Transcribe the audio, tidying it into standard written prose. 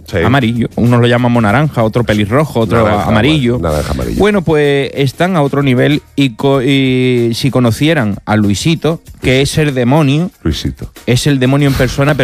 Sí. Amarillo. Unos lo llamamos naranja, otro pelirrojo, otro amarillo. Naranja, amarillo. Bueno, pues están a otro nivel y si conocieran a Luisito, que es el demonio, Luisito. es el demonio en persona,